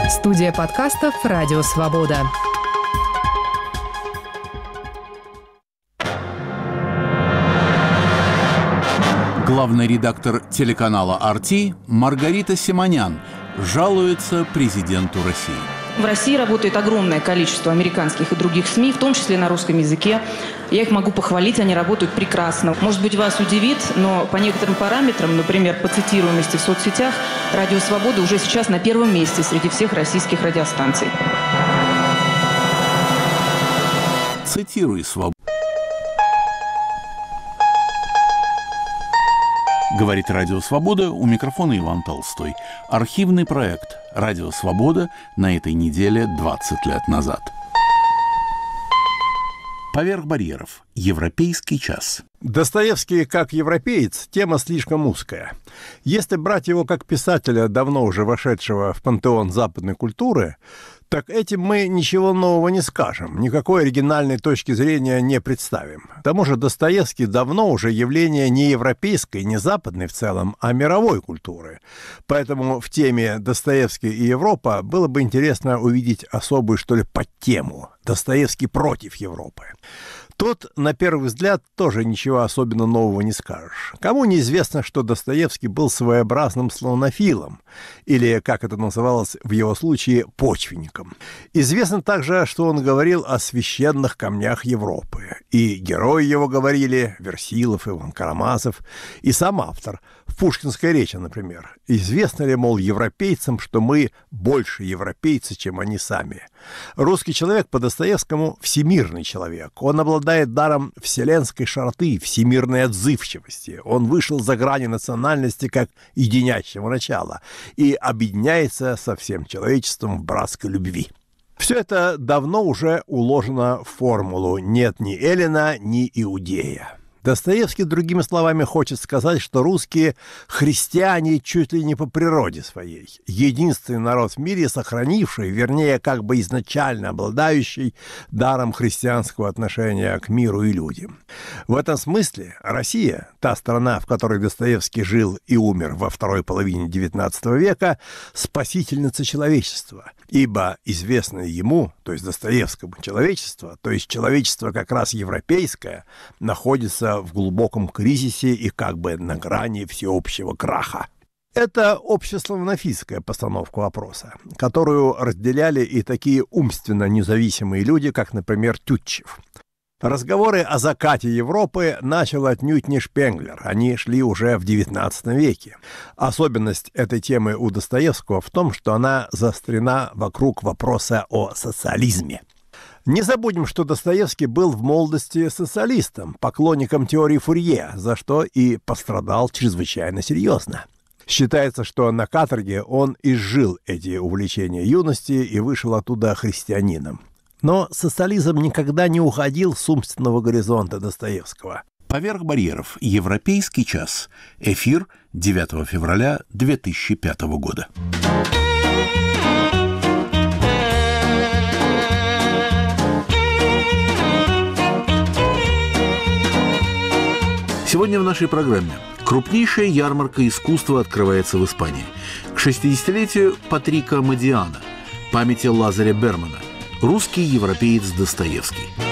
Студия подкастов «Радио Свобода». Главный редактор телеканала «RT» Маргарита Симонян жалуется президенту России. В России работает огромное количество американских и других СМИ, в том числе на русском языке. Я их могу похвалить, они работают прекрасно. Может быть, вас удивит, но по некоторым параметрам, например, по цитируемости в соцсетях, «Радио Свобода» уже сейчас на первом месте среди всех российских радиостанций. Цитируй «Свободу». Говорит «Радио Свобода», у микрофона Иван Толстой. Архивный проект «Радио Свобода» на этой неделе 20 лет назад. Поверх барьеров. Европейский час. Достоевский как европеец – тема слишком узкая. Если брать его как писателя, давно уже вошедшего в пантеон западной культуры, так этим мы ничего нового не скажем, никакой оригинальной точки зрения не представим. К тому же Достоевский давно уже явление не европейской, не западной в целом, а мировой культуры. Поэтому в теме «Достоевский и Европа» было бы интересно увидеть особую, что ли, подтему «Достоевский против Европы». Тут, на первый взгляд, тоже ничего особенно нового не скажешь. Кому неизвестно, что Достоевский был своеобразным славянофилом, или, как это называлось в его случае, почвенником. Известно также, что он говорил о священных камнях Европы. И герои его говорили, Версилов, Иван Карамазов, и сам автор, в пушкинской речи, например. Известно ли, мол, европейцам, что мы больше европейцы, чем они сами? Русский человек по Достоевскому – всемирный человек. Он обладает даром вселенской широты, всемирной отзывчивости. Он вышел за грани национальности как единящего начала и объединяется со всем человечеством в братской любви. Все это давно уже уложено в формулу «нет ни эллина, ни иудея». Достоевский, другими словами, хочет сказать, что русские христиане чуть ли не по природе своей. Единственный народ в мире, сохранивший, вернее, как бы изначально обладающий даром христианского отношения к миру и людям. В этом смысле Россия, та страна, в которой Достоевский жил и умер во второй половине XIX века, спасительница человечества. Ибо известное ему, то есть Достоевскому, человечество, то есть человечество как раз европейское, находится в глубоком кризисе и как бы на грани всеобщего краха. Это общеславянофильская постановка вопроса, которую разделяли и такие умственно независимые люди, как, например, Тютчев. Разговоры о закате Европы начал отнюдь не Шпенглер, они шли уже в XIX веке. Особенность этой темы у Достоевского в том, что она заострена вокруг вопроса о социализме. Не забудем, что Достоевский был в молодости социалистом, поклонником теории Фурье, за что и пострадал чрезвычайно серьезно. Считается, что на каторге он изжил эти увлечения юности и вышел оттуда христианином. Но социализм никогда не уходил с умственного горизонта Достоевского. Поверх барьеров. Европейский час. Эфир 9 февраля 2005 года. Сегодня в нашей программе крупнейшая ярмарка искусства открывается в Испании. К 60-летию Патрика Модиана, памяти Лазаря Бермана, русский европеец Достоевский.